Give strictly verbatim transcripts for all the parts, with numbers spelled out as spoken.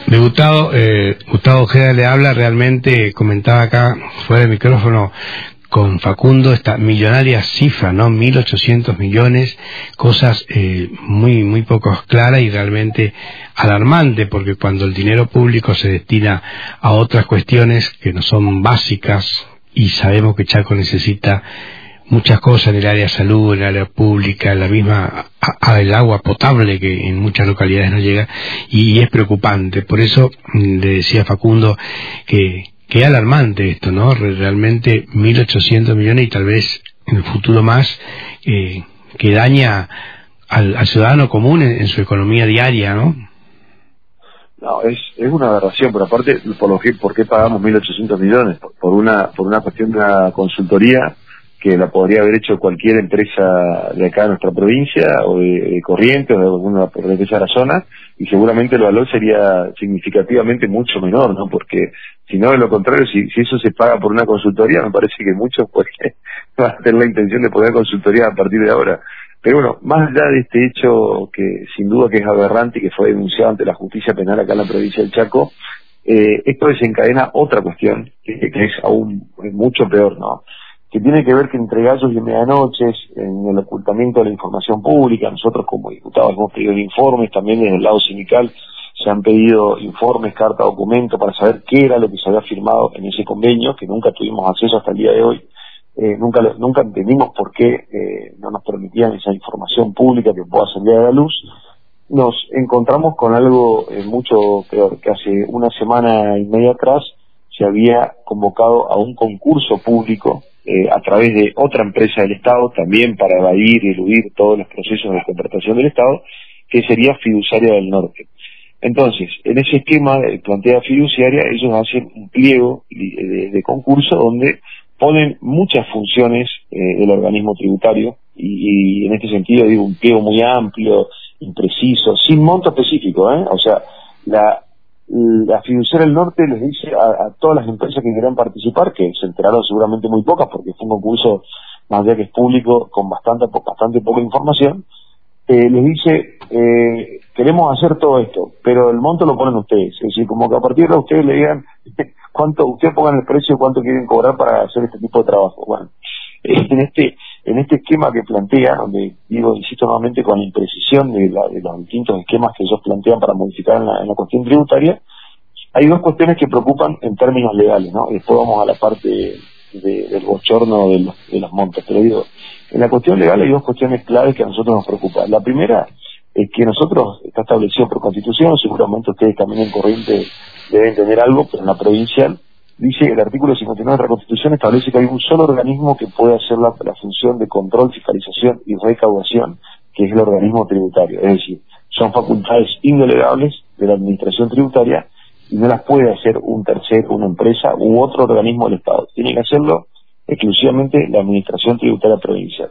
De Gustavo, eh, Gustavo Ojeda le habla. Realmente comentaba acá fuera del micrófono con Facundo esta millonaria cifra, ¿no? mil ochocientos millones, cosas eh, muy muy poco claras y realmente alarmante, porque cuando el dinero público se destina a otras cuestiones que no son básicas, y sabemos que Chaco necesita muchas cosas en el área de salud, en el área pública, en la misma a, a el agua potable que en muchas localidades no llega, y, y es preocupante. Por eso le decía a Facundo que que es alarmante esto, ¿no? Realmente mil ochocientos millones y tal vez en el futuro más, eh, que daña al, al ciudadano común en, en su economía diaria, ¿no? No, es es una aberración, pero aparte, por lo que ¿por qué pagamos mil ochocientos millones? Por, por una por una cuestión de una consultoría que la podría haber hecho cualquier empresa de acá de nuestra provincia, o de, de Corrientes, o de alguna empresa de la zona, y seguramente el valor sería significativamente mucho menor, ¿no? Porque si no, de lo contrario, si, si eso se paga por una consultoría, me parece que muchos pues van a tener la intención de poner consultoría a partir de ahora. Pero bueno, más allá de este hecho que sin duda que es aberrante y que fue denunciado ante la justicia penal acá en la provincia del Chaco, eh, esto desencadena otra cuestión que, que es aún mucho peor, ¿no? Que tiene que ver que entre gallos y medianoches, en el ocultamiento de la información pública, nosotros como diputados hemos pedido informes, también desde el lado sindical se han pedido informes, carta, documento, para saber qué era lo que se había firmado en ese convenio, que nunca tuvimos acceso hasta el día de hoy, eh, nunca nunca entendimos por qué eh, no nos permitían esa información pública que pueda salir a la luz. Nos encontramos con algo eh, mucho peor, que hace una semana y media atrás se había convocado a un concurso público eh, a través de otra empresa del Estado, también para evadir y eludir todos los procesos de contratación del Estado, que sería Fiduciaria del Norte. Entonces, en ese esquema de plantea fiduciaria, ellos hacen un pliego de, de, de concurso donde ponen muchas funciones eh, del organismo tributario, y, y en este sentido digo un pliego muy amplio, impreciso, sin monto específico, ¿eh? O sea, la La Fiduciaria del Norte les dice a, a todas las empresas que quieran participar, que se enteraron seguramente muy pocas porque fue un concurso más allá que es público con bastante bastante poca información, eh, les dice, eh, queremos hacer todo esto, pero el monto lo ponen ustedes, es decir, como que a partir de ustedes le digan cuánto, ustedes pongan el precio, cuánto quieren cobrar para hacer este tipo de trabajo. Bueno, en este en este esquema que plantea, donde digo, insisto nuevamente, con la imprecisión de, la, de los distintos esquemas que ellos plantean para modificar en la, en la cuestión tributaria, hay dos cuestiones que preocupan en términos legales, ¿no? Y después vamos a la parte de, del bochorno de los, de los montos. Pero digo, en la cuestión legal hay dos cuestiones claves que a nosotros nos preocupan. La primera es que nosotros, está establecido por Constitución, seguramente ustedes también en Corrientes deben tener algo, pero en la provincial, dice el artículo cincuenta y nueve de la Constitución establece que hay un solo organismo que puede hacer la, la función de control, fiscalización y recaudación, que es el organismo tributario. Es decir, son facultades indelegables de la administración tributaria y no las puede hacer un tercero, una empresa u otro organismo del Estado. Tiene que hacerlo exclusivamente la administración tributaria provincial.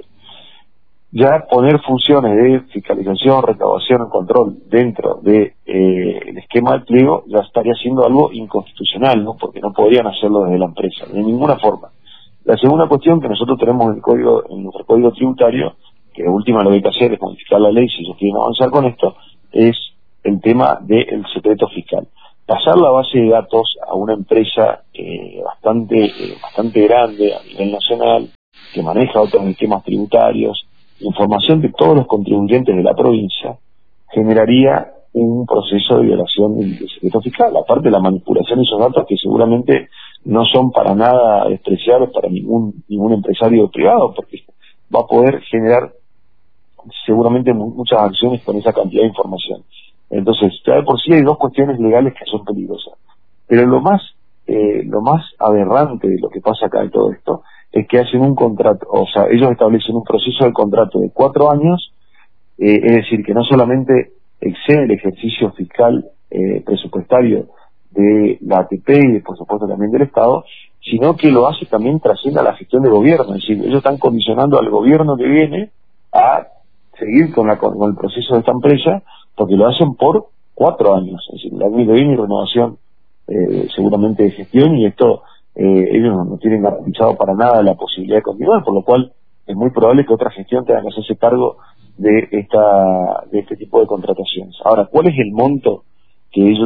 Ya poner funciones de fiscalización, recaudación y control dentro de eh, el esquema del pliego ya estaría siendo algo inconstitucional, ¿no? Porque no podrían hacerlo desde la empresa, de ninguna forma. La segunda cuestión que nosotros tenemos en el código, en nuestro código tributario, que de última lo que hay que hacer es modificar la ley si ellos quieren avanzar con esto, es el tema del secreto fiscal. Pasar la base de datos a una empresa eh, bastante eh, bastante grande a nivel nacional, que maneja otros esquemas tributarios, información de todos los contribuyentes de la provincia, generaría un proceso de violación del secreto fiscal, aparte de la manipulación de esos datos que seguramente no son para nada despreciables para ningún ningún empresario privado, porque va a poder generar seguramente muchas acciones con esa cantidad de información. Entonces, ya de por sí hay dos cuestiones legales que son peligrosas. Pero lo más eh, lo más aberrante de lo que pasa acá de todo esto es que hacen un contrato, o sea, ellos establecen un proceso de contrato de cuatro años, eh, es decir, que no solamente excede el ejercicio fiscal eh, presupuestario de la A T P y por supuesto también del Estado, sino que lo hace también trasciende a la gestión de gobierno. Es decir, ellos están condicionando al gobierno que viene a seguir con, la, con el proceso de esta empresa, porque lo hacen por cuatro años. Es decir, el año que viene renovación eh, seguramente de gestión, y esto eh, ellos no, no tienen garantizado para nada la posibilidad de continuar, por lo cual es muy probable que otra gestión tenga que hacerse cargo de esta de este tipo de contrataciones. Ahora, ¿cuál es el monto que ellos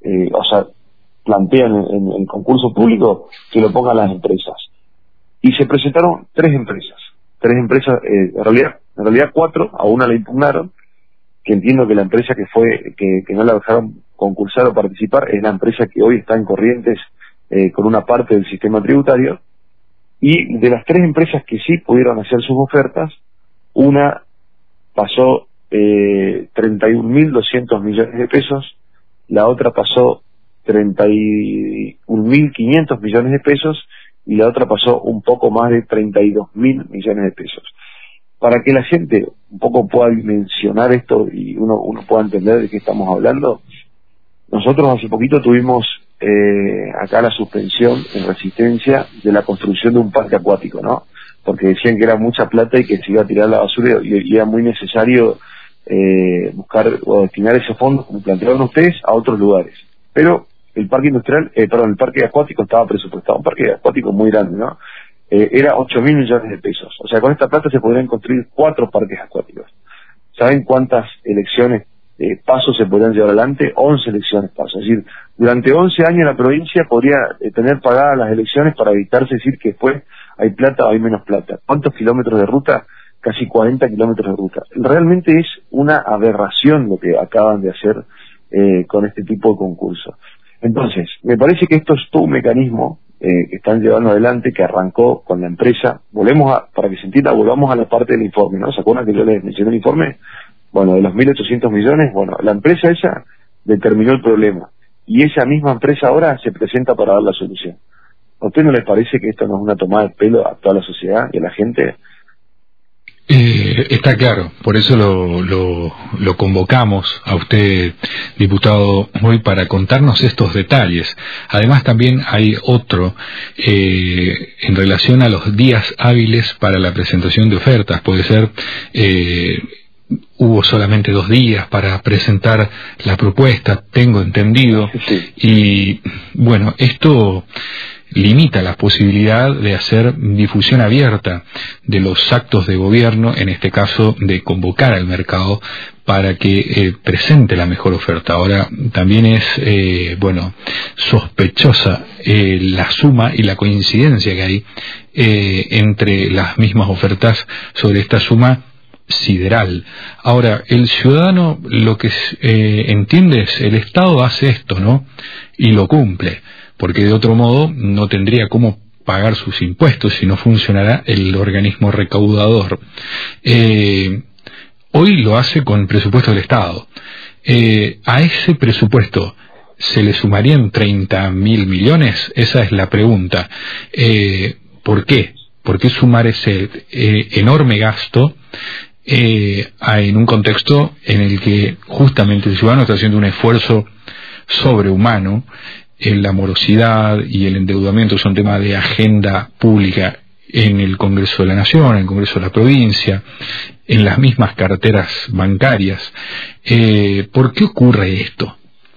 eh, o sea, plantean en el concurso público que lo pongan las empresas. Y se presentaron tres empresas, tres empresas, eh, en realidad, en realidad cuatro, a una la impugnaron, que entiendo que la empresa que fue, que, que no la dejaron concursar o participar, es la empresa que hoy está en Corrientes eh, con una parte del sistema tributario, y de las tres empresas que sí pudieron hacer sus ofertas, una pasó eh, treinta y un mil doscientos millones de pesos, la otra pasó treinta y un mil quinientos millones de pesos, y la otra pasó un poco más de treinta y dos mil millones de pesos. Para que la gente un poco pueda mencionar esto y uno, uno pueda entender de qué estamos hablando, nosotros hace poquito tuvimos eh, acá la suspensión en Resistencia de la construcción de un parque acuático, ¿no? Porque decían que era mucha plata y que se iba a tirar la basura y, y era muy necesario eh, buscar o destinar esos fondos, como plantearon ustedes, a otros lugares. Pero el parque industrial, eh, perdón, el parque acuático estaba presupuestado, un parque acuático muy grande, ¿no? Eh, era ocho mil millones de pesos. O sea, con esta plata se podrían construir cuatro parques acuáticos. ¿Saben cuántas elecciones eh, pasos se podrían llevar adelante? once elecciones pasos. Es decir, durante once años la provincia podría eh, tener pagadas las elecciones para evitarse decir que después hay plata o hay menos plata. ¿Cuántos kilómetros de ruta? Casi cuarenta kilómetros de ruta. Realmente es una aberración lo que acaban de hacer eh, con este tipo de concursos. Entonces, me parece que esto es todo un mecanismo eh, que están llevando adelante, que arrancó con la empresa. Volvemos a, para que se entienda, volvamos a la parte del informe, ¿no? ¿Se acuerdan que yo les mencioné el informe? Bueno, de los mil ochocientos millones, bueno, la empresa esa determinó el problema. Y esa misma empresa ahora se presenta para dar la solución. ¿A usted no les parece que esto no es una tomada de pelo a toda la sociedad y a la gente? Eh, está claro, por eso lo, lo, lo convocamos a usted, diputado, hoy para contarnos estos detalles. Además también hay otro eh, en relación a los días hábiles para la presentación de ofertas. Puede ser, eh, hubo solamente dos días para presentar la propuesta, tengo entendido, Sí. Y bueno, esto limita la posibilidad de hacer difusión abierta de los actos de gobierno, en este caso de convocar al mercado para que eh, presente la mejor oferta. Ahora también es, eh, bueno, sospechosa eh, la suma y la coincidencia que hay eh, entre las mismas ofertas sobre esta suma sideral. Ahora, el ciudadano lo que eh, entiende es, el Estado hace esto, ¿no? Y lo cumple, porque de otro modo no tendría cómo pagar sus impuestos si no funcionara el organismo recaudador. Eh, hoy lo hace con presupuesto del Estado. Eh, a ese presupuesto ¿se le sumarían treinta mil millones? Esa es la pregunta. Eh, ¿Por qué? ¿Por qué sumar ese eh, enorme gasto eh, a, en un contexto en el que justamente el ciudadano está haciendo un esfuerzo sobrehumano? La morosidad y el endeudamiento son temas de agenda pública en el Congreso de la Nación, en el Congreso de la Provincia, en las mismas carteras bancarias. Eh, ¿Por qué ocurre esto?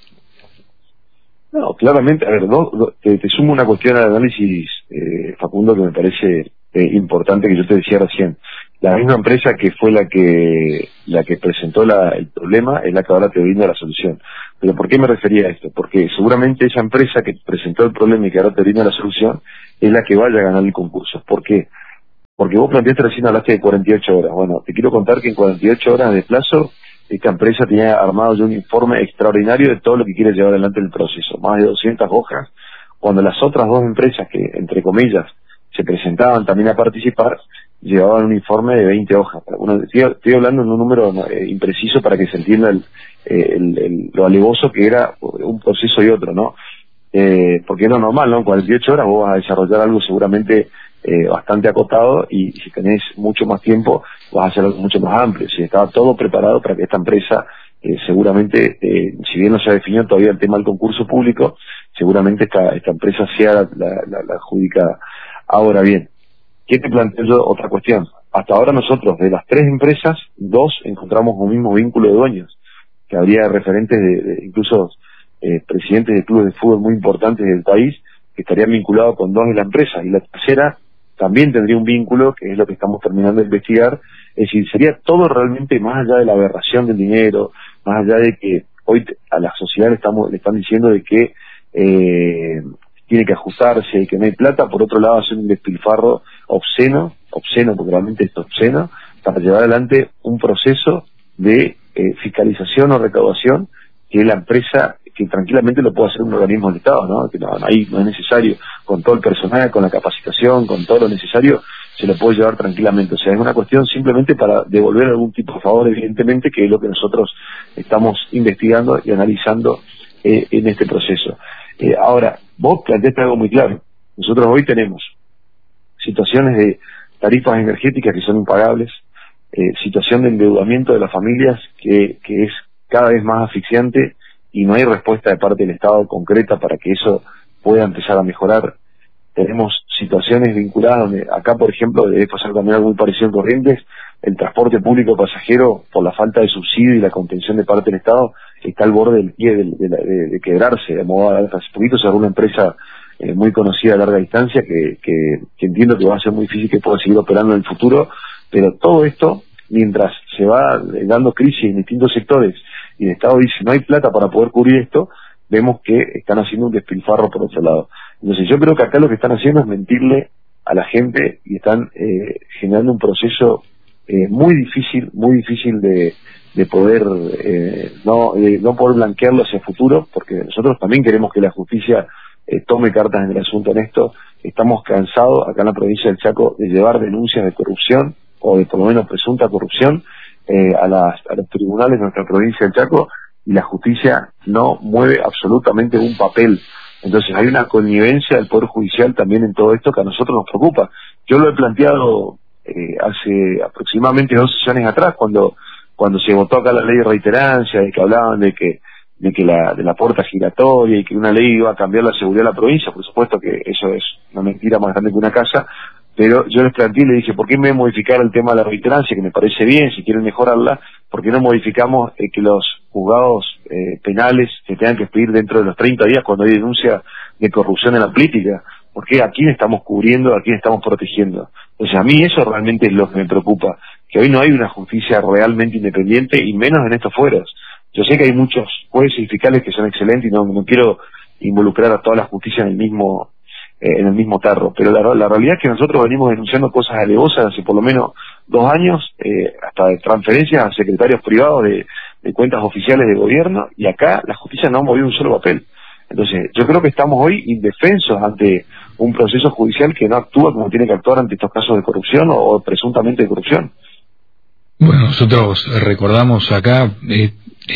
No, claramente, a ver, no, te, te sumo una cuestión al análisis, eh, Facundo, que me parece eh, importante, que yo te decía recién. La misma empresa que fue la que la que presentó la, el problema es la que ahora te brinda la solución. Pero ¿por qué me refería a esto? Porque seguramente esa empresa que presentó el problema y que ahora te brinda la solución es la que vaya a ganar el concurso. ¿Por qué? Porque vos planteaste recién, hablaste de cuarenta y ocho horas. Bueno, te quiero contar que en cuarenta y ocho horas de plazo esta empresa tenía armado ya un informe extraordinario de todo lo que quiere llevar adelante el proceso. Más de doscientas hojas, cuando las otras dos empresas que, entre comillas, se presentaban también a participar, llevaban un informe de veinte hojas. Bueno, estoy, estoy hablando en un número eh, impreciso para que se entienda el, eh, el, el, lo alevoso que era un proceso y otro, ¿no? Eh, porque es lo normal, ¿no? En cuarenta y ocho horas vos vas a desarrollar algo seguramente eh, bastante acotado, y si tenés mucho más tiempo vas a hacer algo mucho más amplio. Si estaba todo preparado para que esta empresa, eh, seguramente, eh, si bien no se ha definido todavía el tema del concurso público, seguramente esta, esta empresa sea la, la, la, la adjudicada. Ahora bien, ¿qué te planteo yo? Otra cuestión. Hasta ahora nosotros, de las tres empresas, dos encontramos un mismo vínculo de dueños, que habría referentes de, de incluso eh, presidentes de clubes de fútbol muy importantes del país, que estarían vinculados con dos de la empresa, y la tercera también tendría un vínculo, que es lo que estamos terminando de investigar. Es decir, sería todo realmente más allá de la aberración del dinero, más allá de que hoy a la sociedad le, estamos, le están diciendo de que eh, tiene que ajustarse y que no hay plata, por otro lado hacer un despilfarro obsceno, obsceno porque realmente es obsceno, para llevar adelante un proceso de eh, fiscalización o recaudación que la empresa, que tranquilamente lo puede hacer un organismo del Estado, ¿no? Que no, no, ahí no es necesario, con todo el personal, con la capacitación, con todo lo necesario, se lo puede llevar tranquilamente. O sea, es una cuestión simplemente para devolver algún tipo de favor, evidentemente, que es lo que nosotros estamos investigando y analizando eh, en este proceso. Eh, ahora, vos planteaste algo muy claro. Nosotros hoy tenemos situaciones de tarifas energéticas que son impagables, eh, situación de endeudamiento de las familias que, que es cada vez más asfixiante y no hay respuesta de parte del Estado concreta para que eso pueda empezar a mejorar. Tenemos situaciones vinculadas donde acá, por ejemplo, debe pasar también algo muy parecido en Corrientes, el transporte público pasajero, por la falta de subsidio y la contención de parte del Estado, está al borde del pie de, de, de, de quebrarse. De modo, hace poquito se abrió una empresa eh, muy conocida a larga distancia que, que, que entiendo que va a ser muy difícil que pueda seguir operando en el futuro, pero todo esto, mientras se va dando crisis en distintos sectores y el Estado dice no hay plata para poder cubrir esto, vemos que están haciendo un despilfarro por otro lado. Entonces yo creo que acá lo que están haciendo es mentirle a la gente y están eh, generando un proceso eh, muy difícil, muy difícil de, de poder eh, no de no poder blanquearlo hacia el futuro, porque nosotros también queremos que la justicia eh, tome cartas en el asunto en esto. Estamos cansados acá en la provincia del Chaco de llevar denuncias de corrupción o de por lo menos presunta corrupción eh, a, las, a los tribunales de nuestra provincia del Chaco, y la justicia no mueve absolutamente un papel. Entonces hay una connivencia del Poder Judicial también en todo esto que a nosotros nos preocupa. Yo lo he planteado eh, hace aproximadamente dos sesiones atrás, cuando cuando se votó acá la ley de reiterancia, de que hablaban de que de que la de la puerta giratoria y que una ley iba a cambiar la seguridad de la provincia. Por supuesto que eso es una mentira más grande que una casa, pero yo les planteé y le dije, ¿por qué me modificar el tema de la reiterancia, que me parece bien, si quieren mejorarla? ¿Por qué no modificamos eh, que los juzgados eh, penales se tengan que expedir dentro de los treinta días cuando hay denuncia de corrupción en la política? Porque ¿a quién estamos cubriendo, a quién estamos protegiendo? Entonces a mí eso realmente es lo que me preocupa, que hoy no hay una justicia realmente independiente y menos en estos fueros. Yo sé que hay muchos jueces y fiscales que son excelentes y no, no quiero involucrar a toda la justicia en el mismo eh, en el mismo tarro, pero la, la realidad es que nosotros venimos denunciando cosas alevosas hace por lo menos dos años, eh, hasta de transferencias a secretarios privados de, de cuentas oficiales de gobierno, y acá la justicia no ha movido un solo papel. Entonces yo creo que estamos hoy indefensos ante un proceso judicial que no actúa como tiene que actuar ante estos casos de corrupción o, o presuntamente de corrupción. Bueno, nosotros recordamos acá eh,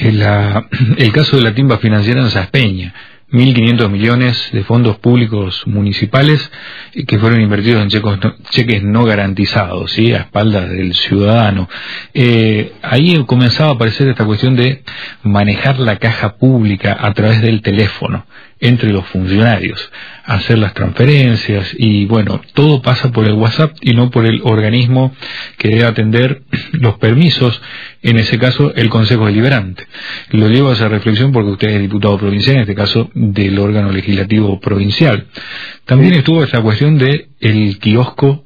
la, el caso de la timba financiera en Saspeña, mil quinientos millones de fondos públicos municipales eh, que fueron invertidos en cheques no, cheques no garantizados, ¿sí?, a espaldas del ciudadano. Eh, ahí comenzaba a aparecer esta cuestión de manejar la caja pública a través del teléfono entre los funcionarios, hacer las transferencias, y bueno, todo pasa por el WhatsApp y no por el organismo que debe atender los permisos, en ese caso el Consejo Deliberante. Lo llevo a esa reflexión porque usted es diputado provincial, en este caso del órgano legislativo provincial. También estuvo esa cuestión de el kiosco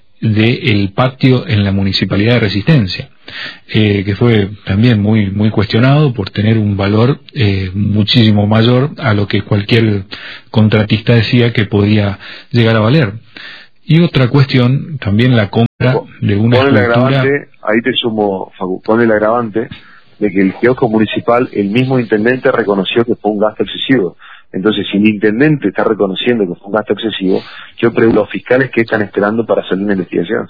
del patio en la Municipalidad de Resistencia, eh, que fue también muy muy cuestionado por tener un valor eh, muchísimo mayor a lo que cualquier contratista decía que podía llegar a valer. Y otra cuestión, también la compra de una pone escultura... Ahí te sumo, Facu, pone el agravante de que el kiosco municipal, el mismo intendente reconoció que fue un gasto excesivo. Entonces, si el intendente está reconociendo que fue un gasto excesivo, yo pregunto a los fiscales qué están esperando para hacer una investigación.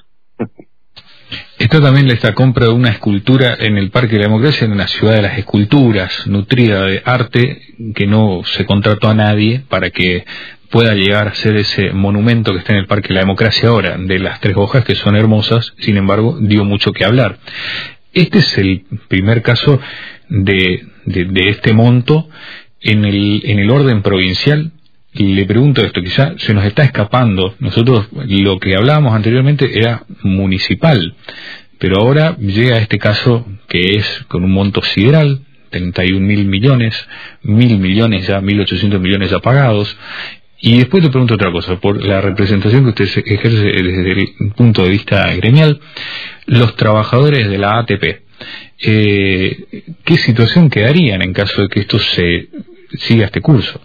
Está también esta compra de una escultura en el Parque de la Democracia, en la ciudad de las esculturas, nutrida de arte, que no se contrató a nadie para que pueda llegar a ser ese monumento que está en el Parque de la Democracia ahora, de las tres hojas, que son hermosas, sin embargo, dio mucho que hablar. Este es el primer caso de, de, de este monto en el, en el orden provincial. Y le pregunto esto, quizá se nos está escapando. Nosotros lo que hablábamos anteriormente era municipal, pero ahora llega este caso que es con un monto sideral, treinta y un mil millones, mil millones ya, mil ochocientos millones ya pagados. Y después te pregunto otra cosa, por la representación que usted ejerce desde el punto de vista gremial, los trabajadores de la A T P, eh, ¿qué situación quedarían en caso de que esto se siga este curso?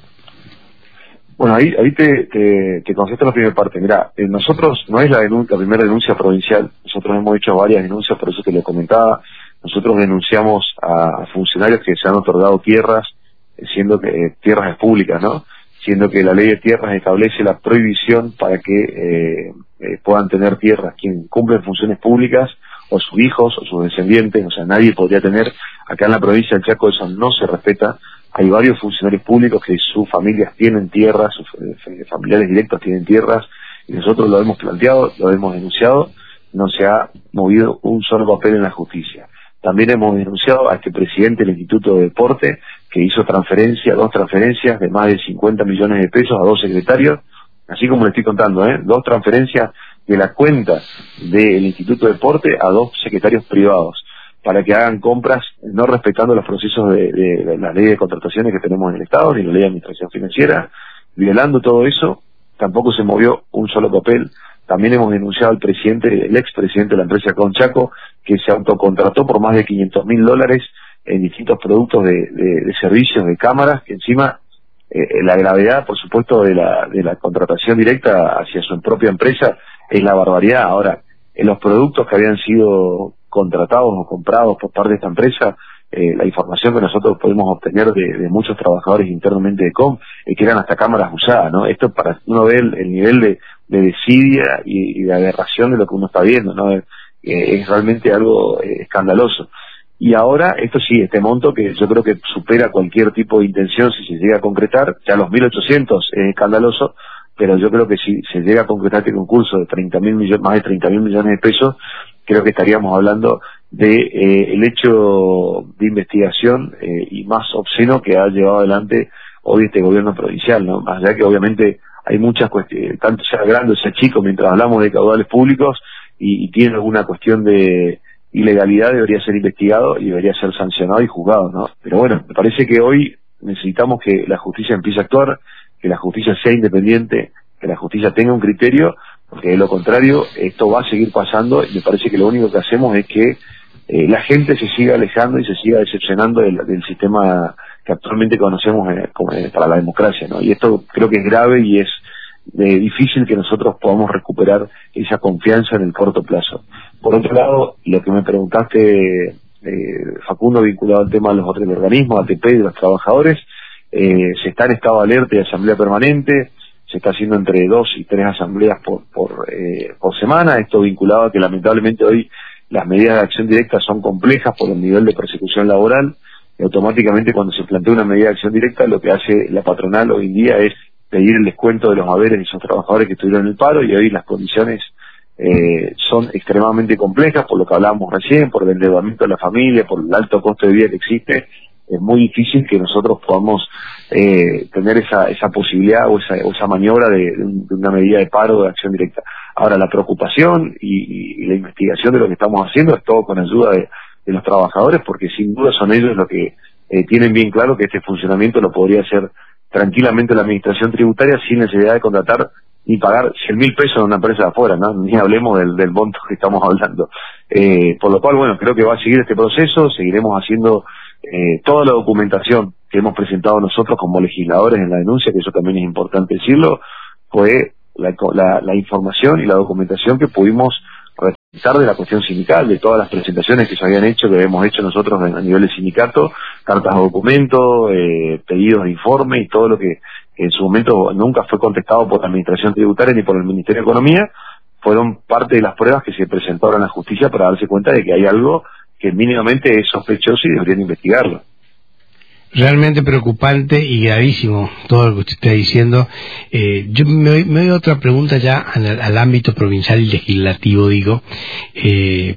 Bueno, ahí, ahí te, te, te contesto la primera parte. Mira, eh, nosotros, no es la, denuncia, la primera denuncia provincial, nosotros hemos hecho varias denuncias, por eso te lo comentaba. Nosotros denunciamos a funcionarios que se han otorgado tierras, siendo que eh, tierras públicas, ¿no? Siendo que la ley de tierras establece la prohibición para que eh, eh, puedan tener tierras quien cumplen funciones públicas, o sus hijos, o sus descendientes, o sea, nadie podría tener. Acá en la provincia del Chaco eso no se respeta. Hay varios funcionarios públicos que sus familias tienen tierras, sus familiares directos tienen tierras, y nosotros lo hemos planteado, lo hemos denunciado, no se ha movido un solo papel en la justicia. También hemos denunciado a este presidente del Instituto de Deporte, que hizo transferencia, dos transferencias de más de cincuenta millones de pesos a dos secretarios, así como le estoy contando, ¿eh? Dos transferencias de la cuenta del Instituto de Deporte a dos secretarios privados, para que hagan compras no respetando los procesos de, de, de la ley de contrataciones que tenemos en el Estado, ni la ley de administración financiera, violando todo eso. Tampoco se movió un solo papel. También hemos denunciado al presidente, el expresidente de la empresa Conchaco, que se autocontrató por más de quinientos mil dólares en distintos productos de, de, de servicios de cámaras, que encima eh, la gravedad, por supuesto, de la, de la contratación directa hacia su propia empresa es la barbaridad. Ahora, en los productos que habían sido contratados o comprados por parte de esta empresa, eh, la información que nosotros podemos obtener de, de muchos trabajadores internamente de C O M es que eran hasta cámaras usadas, ¿no? Esto para uno ve el, el nivel de, de desidia y, y de aberración de lo que uno está viendo, ¿no? Eh, es realmente algo eh, escandaloso. Y ahora, esto sí, este monto que yo creo que supera cualquier tipo de intención si se llega a concretar, ya los mil ochocientos es escandaloso, pero yo creo que si se llega a concretar este concurso de treinta mil millones, más de treinta mil millones de pesos, creo que estaríamos hablando de eh, el hecho de investigación eh, y más obsceno que ha llevado adelante hoy este gobierno provincial, ¿no? Más allá que obviamente hay muchas cuestiones, tanto sea grande o sea chico, mientras hablamos de caudales públicos y, y tiene alguna cuestión de ilegalidad, debería ser investigado y debería ser sancionado y juzgado, ¿no? Pero bueno, me parece que hoy necesitamos que la justicia empiece a actuar, que la justicia sea independiente, que la justicia tenga un criterio, porque de lo contrario esto va a seguir pasando y me parece que lo único que hacemos es que eh, la gente se siga alejando y se siga decepcionando del, del sistema que actualmente conocemos eh, como, eh, para la democracia, ¿no? Y esto creo que es grave y es eh, difícil que nosotros podamos recuperar esa confianza en el corto plazo. Por otro lado, lo que me preguntaste, eh, Facundo, vinculado al tema de los otros organismos, A T P y de los trabajadores, eh, se está en estado de alerta y asamblea permanente. Se está haciendo entre dos y tres asambleas por por, eh, por semana. Esto vinculado a que lamentablemente hoy las medidas de acción directa son complejas por el nivel de persecución laboral. Y automáticamente cuando se plantea una medida de acción directa, lo que hace la patronal hoy en día es pedir el descuento de los haberes de esos trabajadores que estuvieron en el paro, y hoy las condiciones eh, son extremadamente complejas, por lo que hablábamos recién, por el endeudamiento de la familia, por el alto costo de vida que existe. Es muy difícil que nosotros podamos eh, tener esa esa posibilidad o esa, o esa maniobra de, de, un, de una medida de paro de acción directa. Ahora, la preocupación y, y la investigación de lo que estamos haciendo es todo con ayuda de, de los trabajadores, porque sin duda son ellos los que eh, tienen bien claro que este funcionamiento lo podría hacer tranquilamente la administración tributaria sin necesidad de contratar ni pagar cien mil pesos a una empresa de afuera, ¿no? Ni hablemos del, del monto que estamos hablando. Eh, por lo cual, bueno, creo que va a seguir este proceso, seguiremos haciendo eh, toda la documentación que hemos presentado nosotros como legisladores en la denuncia, que eso también es importante decirlo, fue la, la, la información y la documentación que pudimos realizar de la cuestión sindical, de todas las presentaciones que se habían hecho, que hemos hecho nosotros a nivel de sindicato, cartas de documento, eh, pedidos de informe y todo lo que en su momento nunca fue contestado por la Administración Tributaria ni por el Ministerio de Economía, fueron parte de las pruebas que se presentaron a la justicia para darse cuenta de que hay algo que mínimamente es sospechoso y deberían investigarlo. Realmente preocupante y gravísimo todo lo que usted está diciendo. Eh, yo me, me doy otra pregunta ya al, al ámbito provincial y legislativo, digo. Eh,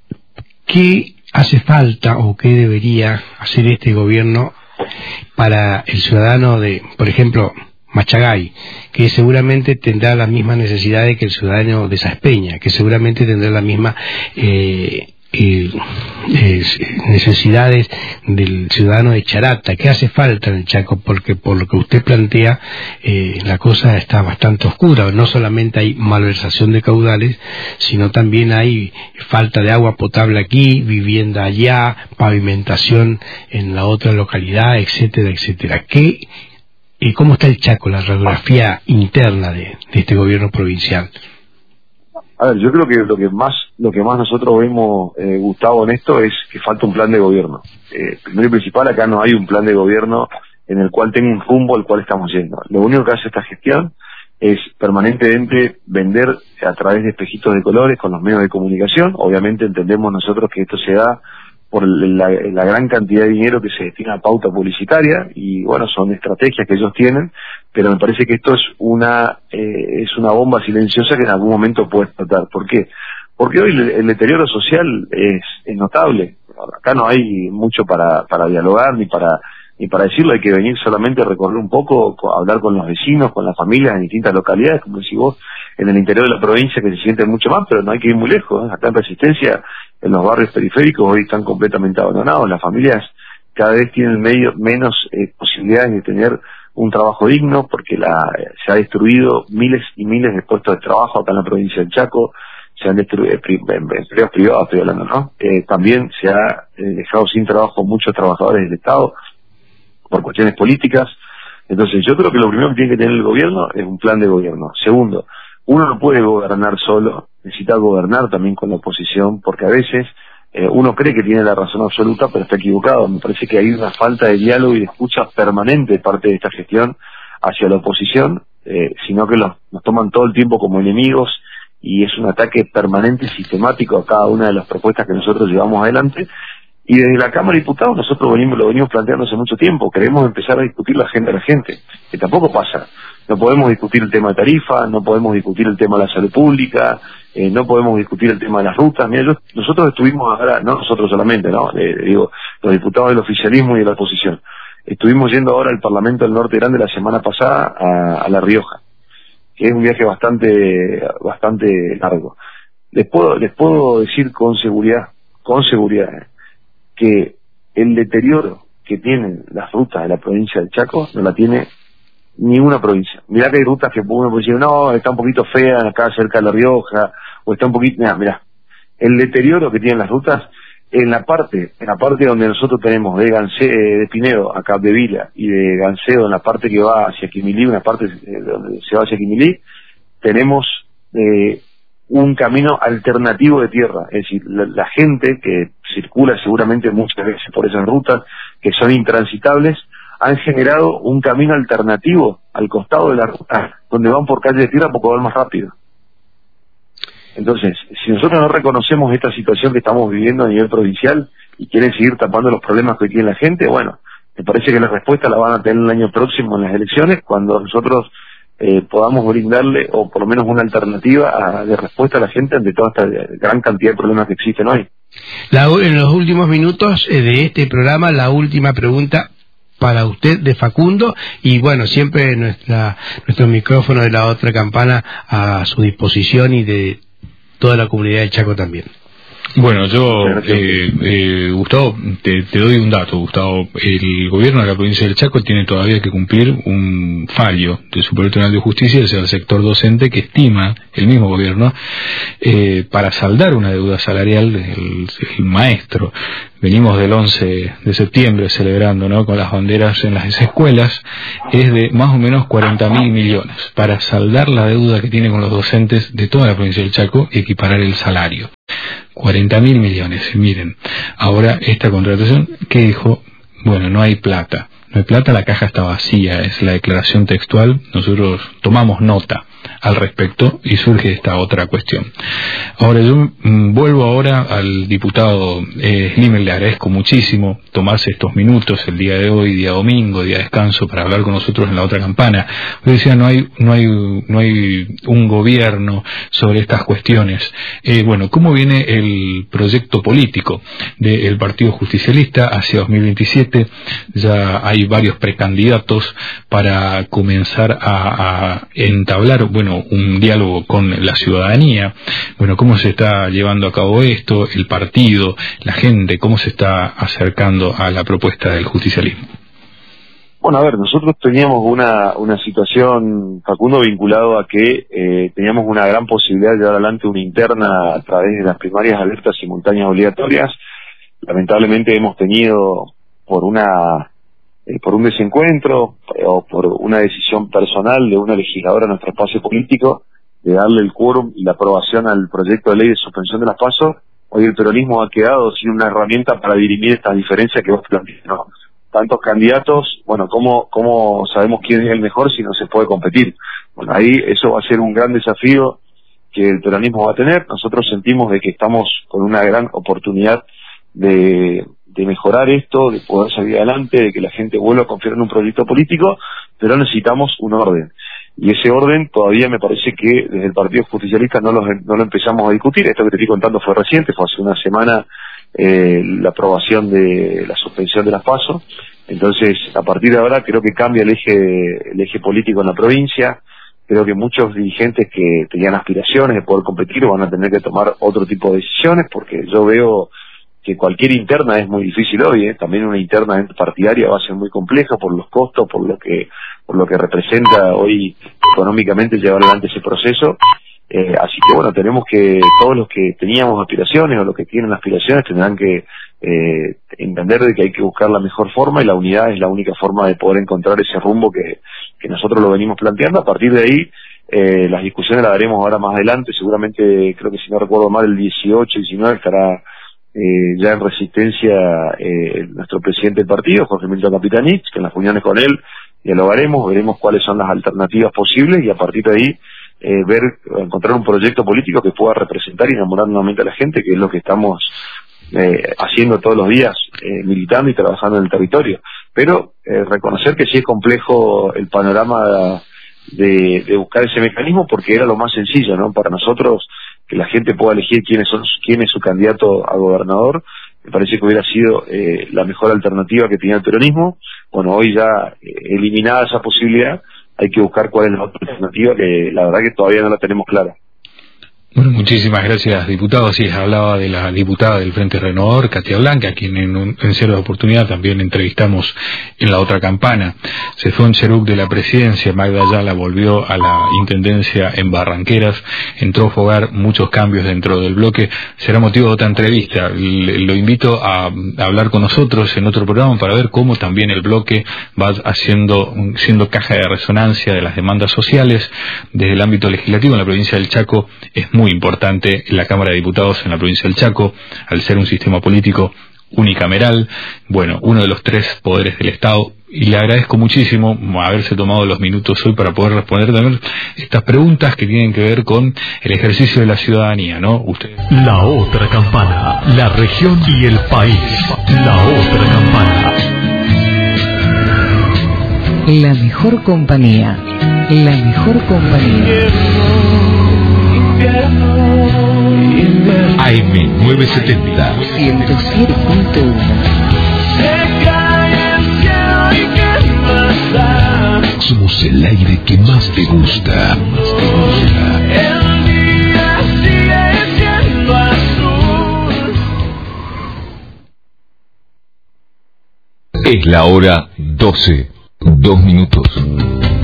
¿Qué hace falta o qué debería hacer este gobierno para el ciudadano de, por ejemplo, Machagay, que seguramente tendrá las mismas necesidades que el ciudadano de Saspeña, que seguramente tendrá la misma eh, eh, eh, necesidades del ciudadano de Charata? ¿Qué hace falta en el Chaco? Porque por lo que usted plantea, eh, la cosa está bastante oscura. No solamente hay malversación de caudales, sino también hay falta de agua potable aquí, vivienda allá, pavimentación en la otra localidad, etcétera, etcétera. ¿Qué, eh, ¿Cómo está el Chaco, la radiografía interna de, de este gobierno provincial? A ver, yo creo que lo que más lo que más nosotros vemos, eh, Gustavo, en esto es que falta un plan de gobierno. Eh, primero y principal, acá no hay un plan de gobierno en el cual tenga un rumbo al cual estamos yendo. Lo único que hace esta gestión es permanentemente vender a través de espejitos de colores con los medios de comunicación. Obviamente entendemos nosotros que esto se da por la, la gran cantidad de dinero que se destina a pauta publicitaria, y bueno, son estrategias que ellos tienen, pero me parece que esto es una eh, es una bomba silenciosa que en algún momento puede explotar. ¿Por qué? Porque hoy el, el deterioro social es, es notable. Acá no hay mucho para, para dialogar ni para ni para decirlo, hay que venir solamente a recorrer un poco, a hablar con los vecinos, con las familias en distintas localidades, como decís vos, en el interior de la provincia, que se sienten mucho más, pero no hay que ir muy lejos, ¿eh? Acá en Resistencia, en los barrios periféricos, hoy están completamente abandonados, las familias cada vez tienen medio, menos eh, posibilidades de tener un trabajo digno, porque la, se ha destruido miles y miles de puestos de trabajo acá en la provincia del Chaco, se han destruido empleos privados, estoy hablando, ¿no? Eh, también se ha eh, dejado sin trabajo muchos trabajadores del Estado por cuestiones políticas. Entonces yo creo que lo primero que tiene que tener el gobierno es un plan de gobierno. Segundo, uno no puede gobernar solo, necesita gobernar también con la oposición, porque a veces eh, uno cree que tiene la razón absoluta, pero está equivocado. Me parece que hay una falta de diálogo y de escucha permanente de parte de esta gestión hacia la oposición, eh, sino que los, nos toman todo el tiempo como enemigos, y es un ataque permanente y sistemático a cada una de las propuestas que nosotros llevamos adelante. Y desde la Cámara de Diputados nosotros venimos, lo venimos planteando hace mucho tiempo. Queremos empezar a discutir la agenda de la gente, que tampoco pasa. No podemos discutir el tema de tarifa, no podemos discutir el tema de la salud pública, eh, no podemos discutir el tema de las rutas. Mira, yo, nosotros estuvimos ahora, no nosotros solamente, no, eh, digo, los diputados del oficialismo y de la oposición, estuvimos yendo ahora al Parlamento del Norte Grande la semana pasada a, a La Rioja, que es un viaje bastante bastante largo. Les puedo les puedo decir con seguridad, con seguridad, eh, que el deterioro que tienen las rutas de la provincia del Chaco no la tiene ninguna provincia. Mirá que hay rutas que uno puede decir, no, está un poquito fea acá cerca de La Rioja, o está un poquito... Mirá, mirá, el deterioro que tienen las rutas en la parte en la parte donde nosotros tenemos de Gancedo, de Pinedo a Capdevila, y de Gancedo en la parte que va hacia Quimilí, una parte donde se va hacia Quimilí, tenemos eh, un camino alternativo de tierra. Es decir, la, la gente que circula seguramente muchas veces por esas rutas que son intransitables, han generado un camino alternativo al costado de la ruta, donde van por calle de tierra porque van más rápido. Entonces, si nosotros no reconocemos esta situación que estamos viviendo a nivel provincial y quieren seguir tapando los problemas que tiene la gente, bueno, me parece que la respuesta la van a tener el año próximo en las elecciones, cuando nosotros eh, podamos brindarle, o por lo menos una alternativa a, de respuesta a la gente ante toda esta gran cantidad de problemas que existen hoy. La, en los últimos minutos eh, de este programa, la última pregunta para usted de Facundo, y bueno, siempre nuestra nuestro micrófono de La Otra Campana a su disposición, y de toda la comunidad del Chaco también. Bueno, yo, eh, eh, Gustavo, te, te doy un dato, Gustavo. El gobierno de la provincia del Chaco tiene todavía que cumplir un fallo del Superior Tribunal de Justicia hacia el sector docente, que estima, el mismo gobierno, eh, para saldar una deuda salarial del el maestro. Venimos del once de septiembre celebrando, ¿no?, con las banderas en las escuelas, es de más o menos cuarenta mil millones para saldar la deuda que tiene con los docentes de toda la provincia del Chaco y equiparar el salario. cuarenta mil millones, miren. Ahora esta contratación, ¿qué dijo? Bueno, no hay plata. No hay plata, la caja está vacía, es la declaración textual. Nosotros tomamos nota al respecto y surge esta otra cuestión. Ahora yo mmm, vuelvo ahora al diputado eh, Slimmel. Le agradezco muchísimo tomarse estos minutos el día de hoy, día domingo, día de descanso, para hablar con nosotros en La Otra Campana. Yo decía, no hay no hay no hay un gobierno sobre estas cuestiones. Eh, bueno, ¿cómo viene el proyecto político del Partido Justicialista hacia dos mil veintisiete? Ya hay varios precandidatos para comenzar a, a entablar, bueno, bueno, un diálogo con la ciudadanía. Bueno, ¿cómo se está llevando a cabo esto? El partido, la gente, ¿cómo se está acercando a la propuesta del justicialismo? Bueno, a ver, nosotros teníamos una, una situación, Facundo, vinculado a que eh, teníamos una gran posibilidad de llevar adelante una interna a través de las primarias alertas simultáneas obligatorias. Lamentablemente hemos tenido, por una eh, por un desencuentro eh, o por una decisión personal de una legisladora en nuestro espacio político, de darle el quórum y la aprobación al proyecto de ley de suspensión de las PASO, hoy el peronismo ha quedado sin una herramienta para dirimir estas diferencias que vos planteás, ¿no? Tantos candidatos, bueno, ¿cómo, cómo sabemos quién es el mejor si no se puede competir? Bueno, ahí eso va a ser un gran desafío que el peronismo va a tener. Nosotros sentimos de que estamos con una gran oportunidad de, de mejorar esto, de poder salir adelante, de que la gente vuelva a confiar en un proyecto político, pero necesitamos un orden. Y ese orden todavía me parece que desde el Partido Justicialista no lo, no lo empezamos a discutir. Esto que te estoy contando fue reciente, fue hace una semana eh, la aprobación de la suspensión de las PASO. Entonces, a partir de ahora creo que cambia el eje, el eje político en la provincia. Creo que muchos dirigentes que tenían aspiraciones de poder competir van a tener que tomar otro tipo de decisiones, porque yo veo que cualquier interna es muy difícil hoy, ¿eh? También una interna partidaria va a ser muy compleja por los costos, por lo que por lo que representa hoy económicamente llevar adelante ese proceso. Eh, así que bueno, tenemos que, todos los que teníamos aspiraciones o los que tienen aspiraciones tendrán que eh, entender de que hay que buscar la mejor forma, y la unidad es la única forma de poder encontrar ese rumbo que, que nosotros lo venimos planteando. A partir de ahí, eh, las discusiones las daremos ahora más adelante, seguramente, creo que si no recuerdo mal, el dieciocho, diecinueve estará eh, ya en Resistencia eh, nuestro presidente del partido, Jorge Milton Capitanich, que en las reuniones con él dialogaremos, veremos cuáles son las alternativas posibles, y a partir de ahí Eh, ver, encontrar un proyecto político que pueda representar y enamorar nuevamente a la gente, que es lo que estamos eh, haciendo todos los días, eh, militando y trabajando en el territorio. Pero eh, reconocer que sí es complejo el panorama de, de buscar ese mecanismo, porque era lo más sencillo, ¿no? Para nosotros, que la gente pueda elegir quién es, quién es su candidato a gobernador, me parece que hubiera sido eh, la mejor alternativa que tenía el peronismo. Bueno, hoy ya eh, eliminada esa posibilidad, hay que buscar cuál es la otra alternativa, que la verdad que todavía no la tenemos clara. Bueno, muchísimas gracias, diputado. Sí, hablaba de la diputada del Frente Renovador, Katia Blanca, a quien en, un, en cierta oportunidad también entrevistamos en la otra campana. Se fue un Cheruc de la presidencia, Magda Ayala volvió a la intendencia en Barranqueras, entró a fogar muchos cambios dentro del bloque. Será motivo de otra entrevista. Le, lo invito a, a hablar con nosotros en otro programa para ver cómo también el bloque va haciendo, siendo caja de resonancia de las demandas sociales desde el ámbito legislativo. En la provincia del Chaco es muy muy importante la Cámara de Diputados en la provincia del Chaco, al ser un sistema político unicameral, bueno, uno de los tres poderes del Estado, y le agradezco muchísimo haberse tomado los minutos hoy para poder responder también estas preguntas que tienen que ver con el ejercicio de la ciudadanía, ¿no? Usted. La otra campana, la región y el país. La otra campana. La mejor compañía, la mejor compañía. A M novecientos setenta ciento siete punto uno. Somos el aire que más te gusta. El día sigue siendo azul. Es la hora doce, dos minutos.